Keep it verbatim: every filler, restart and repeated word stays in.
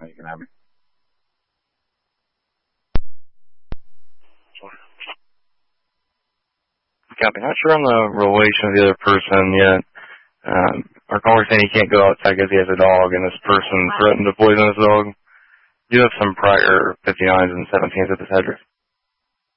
You can have me. Copy. Not sure on the relation of the other person yet. Um, our caller saying he can't go outside because he has a dog, and this person threatened to poison his dog. You have some prior fifty-nines and seventeens at this address.